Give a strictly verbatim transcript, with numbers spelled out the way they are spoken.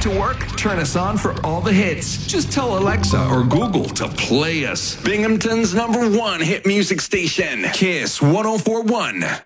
to work? Turn us on for all the hits. Just tell Alexa or Google to play us. Binghamton's number one hit music station. Kiss one oh four one.